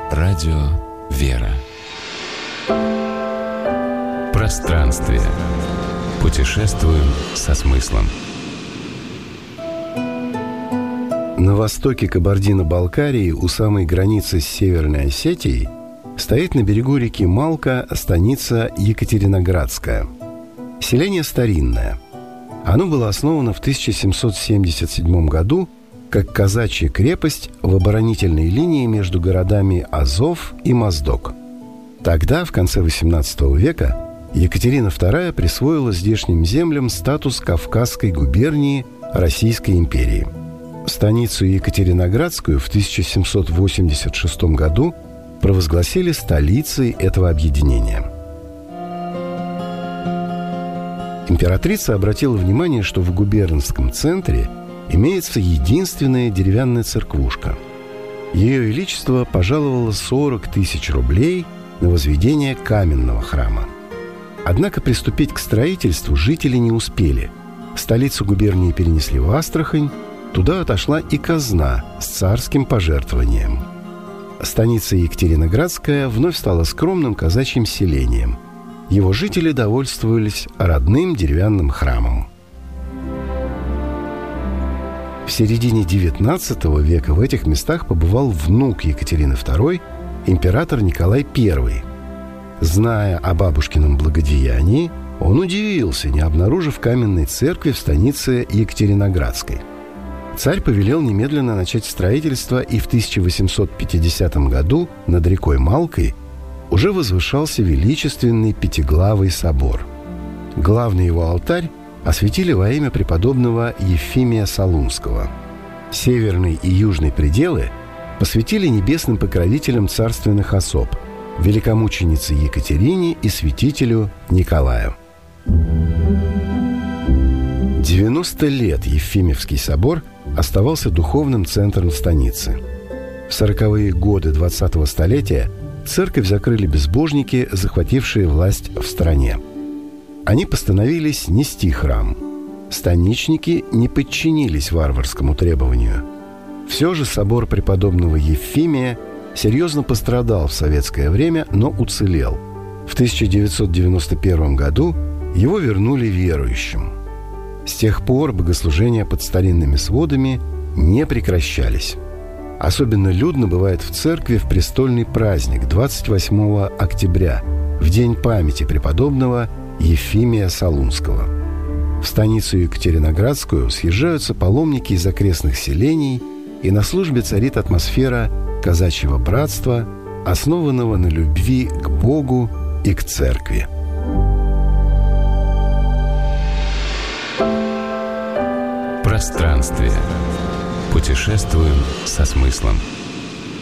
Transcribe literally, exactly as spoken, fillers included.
Радио «Вера». Пространствие. Путешествуем со смыслом. На востоке Кабардино-Балкарии, у самой границы с Северной Осетией, стоит на берегу реки Малка станица Екатериноградская. Селение старинное. Оно было основано в тысяча семьсот семьдесят седьмом году как казачья крепость в оборонительной линии между городами Азов и Моздок. Тогда, в конце восемнадцатого века, Екатерина вторая присвоила здешним землям статус Кавказской губернии Российской империи. Станицу Екатериноградскую в тысяча семьсот восемьдесят шестом году провозгласили столицей этого объединения. Императрица обратила внимание, что в губернском центре имеется единственная деревянная церквушка. Ее Величество пожаловало сорок тысяч рублей на возведение каменного храма. Однако приступить к строительству жители не успели. Столицу губернии перенесли в Астрахань, туда отошла и казна с царским пожертвованием. Станица Екатериноградская вновь стала скромным казачьим селением. Его жители довольствовались родным деревянным храмом. В середине девятнадцатого века в этих местах побывал внук Екатерины второй, император Николай Первый. Зная о бабушкином благодеянии, он удивился, не обнаружив каменной церкви в станице Екатериноградской. Царь повелел немедленно начать строительство, и в тысяча восемьсот пятидесятом году над рекой Малкой уже возвышался величественный пятиглавый собор. Главный его алтарь осветили во имя преподобного Ефимия Солунского. Северный и южный пределы посвятили небесным покровителям царственных особ – великомученице Екатерине и святителю Николаю. девяносто лет Ефимевский собор оставался духовным центром станицы. В сороковые годы двадцатого столетия церковь закрыли безбожники, захватившие власть в стране. Они постановили снести храм. Станичники не подчинились варварскому требованию. Все же собор преподобного Ефимия серьезно пострадал в советское время, но уцелел. В тысяча девятьсот девяносто первом году его вернули верующим. С тех пор богослужения под старинными сводами не прекращались. Особенно людно бывает в церкви в престольный праздник двадцать восьмого октября, в день памяти преподобного Ефимия Солунского. В станицу Екатериноградскую съезжаются паломники из окрестных селений, и на службе царит атмосфера казачьего братства, основанного на любви к Богу и к церкви. Пространствие. Путешествуем со смыслом.